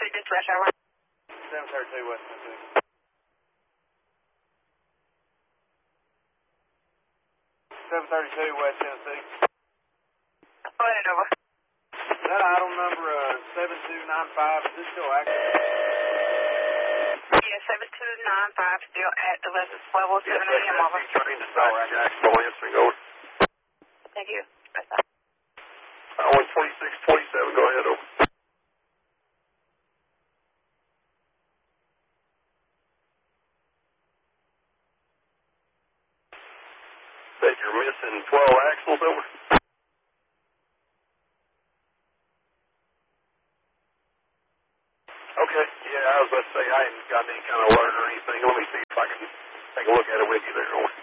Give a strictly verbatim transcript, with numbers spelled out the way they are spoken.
dispatch hour. seven thirty-two West Tennessee. seven thirty-two West Tennessee. Go ahead, over. That item number uh, seven two nine five, is this still active? Yeah, seven two nine five, still active at this level, seven A M, over. Train to South Jacksonville, answering over. Thank you. Uh, one twenty-six twenty-seven, go ahead, over. That you're missing twelve axles, over. Okay, yeah, I was about to say, I ain't got any kind of alert or anything. Let me see if I can take a look at it with you there, over.